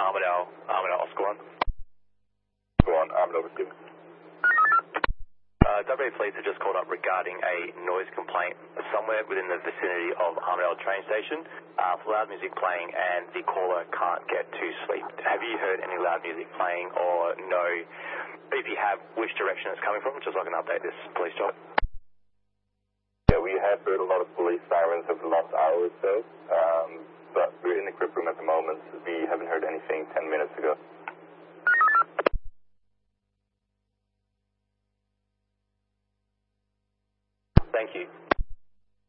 Armadale Oscar 1. Go on, Armadale receiving. WA Police have just called up regarding a noise complaint somewhere within the vicinity of Armadale train station for loud music playing, and the caller can't get to sleep. Have you heard any loud music playing, or know, if you have, which direction it's coming from, just so I can update this police job? Yeah, we have heard a lot of police sirens over the last hour or so, but we're in the crib room at the moment. We haven't heard anything 10 minutes ago. Thank you.